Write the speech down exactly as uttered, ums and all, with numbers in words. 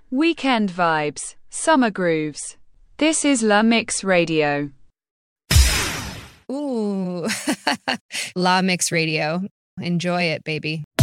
weekend vibes, summer grooves. This is La Mix Radio. Ooh, La Mix Radio. Enjoy it, baby.